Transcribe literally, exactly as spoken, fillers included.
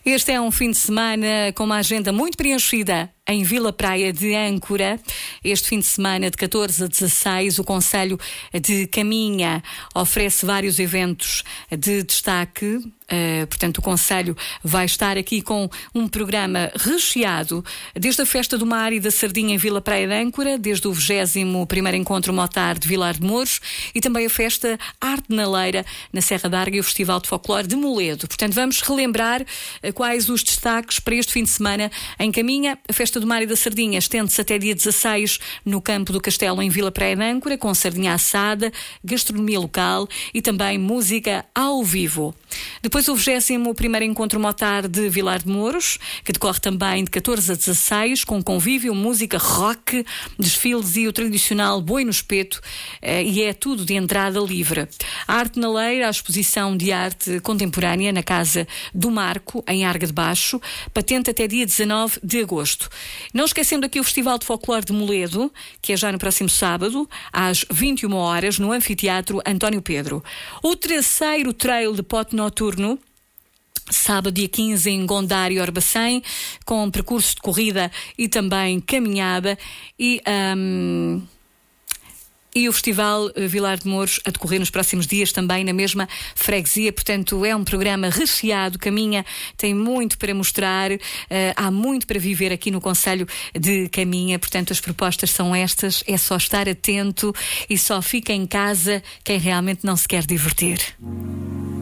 Este é um fim de semana com uma agenda muito preenchida em Vila Praia de Âncora. Este fim de semana, de catorze a dezasseis, o Concelho de Caminha oferece vários eventos de destaque. Uh, portanto, o Concelho vai estar aqui com um programa recheado, desde a Festa do Mar e da Sardinha em Vila Praia de Âncora, desde o vigésimo primeiro Encontro Motar de Vilar de Mouros e também a Festa Arte na Leira, na Serra d'Arga, e o Festival de Folclore de Moledo. Portanto, vamos relembrar uh, quais os destaques para este fim de semana em Caminha. A Festa do Mar e da Sardinha estende-se até dia dezasseis no Campo do Castelo, em Vila Praia de Âncora, com sardinha assada, gastronomia local e também música ao vivo. Depois o vigésimo primeiro Encontro Motar de Vilar de Mouros, que decorre também de catorze a dezasseis, com convívio, música, rock, desfiles e o tradicional boi no espeto, e é tudo de entrada livre. A Arte na Leira, a exposição de arte contemporânea na Casa do Marco, em Arga de Baixo, patente até dia dezanove de agosto. Não esquecendo aqui o Festival de Folclore de Moledo, que é já no próximo sábado, às vinte e uma horas, no Anfiteatro António Pedro. O terceiro trail de pote noturno, sábado, dia quinze, em Gondar e Orbacém, com percurso de corrida e também caminhada, e, um, e o Festival Vilar de Mouros a decorrer nos próximos dias também na mesma freguesia. Portanto, é um programa recheado. Caminha tem muito para mostrar, uh, há muito para viver aqui no Concelho de Caminha. Portanto, as propostas são estas, é só estar atento e só fica em casa quem realmente não se quer divertir.